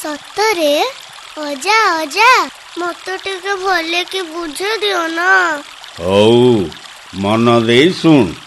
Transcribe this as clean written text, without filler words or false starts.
ସତରେ? ଅଜା ଅଜା ମତେ ଟିକେ ଭଲ କି ବୁଝେଇ ଦିଅ ନା। ହଉ ମନ ଦେଇ ଶୁଣ।